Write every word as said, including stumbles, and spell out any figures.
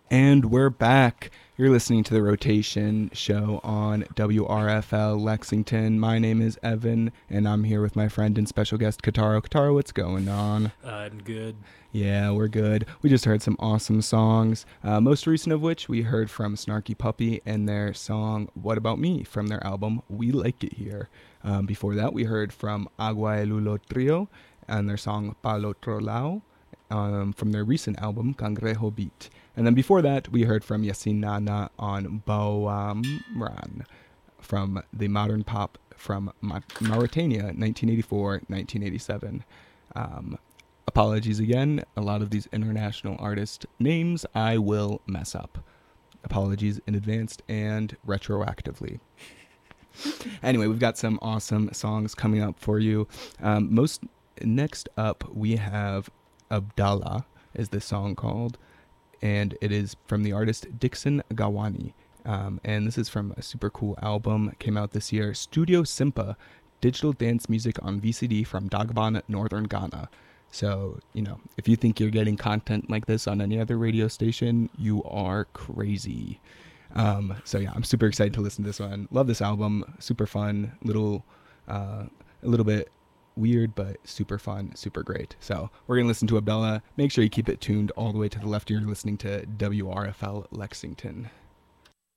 And we're back. You're listening to the Rotation Show on W R F L Lexington. My name is Evan, and I'm here with my friend and special guest, Kataro. Kataro, what's going on? Uh, good. Yeah, we're good. We just heard some awesome songs, uh, most recent of which we heard from Snarky Puppy and their song What About Me from their album We Like It Here. Um, before that, we heard from Agua El Lulo Trio and their song Palo Trolao um, from their recent album Cangrejo Beat. And then before that, we heard from Yasin Nana on Bawamran from the modern pop from Ma- Mauritania, nineteen eighty-four nineteen eighty-seven. Um, apologies again, a lot of these international artist names I will mess up. Apologies in advance and retroactively. Anyway, we've got some awesome songs coming up for you. Um, most next up, we have Abdallah, is the song called, and it is from the artist Dixon Gawani. Um, and this is from a super cool album. It came out this year, Studio Simpa, digital dance music on V C D from Dagban, Northern Ghana. So, you know, if you think you're getting content like this on any other radio station, you are crazy. Um, so yeah, I'm super excited to listen to this one. Love this album. Super fun, little, uh, a little bit weird, but super fun, super great. So we're going to listen to Abdallah. Make sure you keep it tuned all the way to the left. You're listening to W R F L Lexington.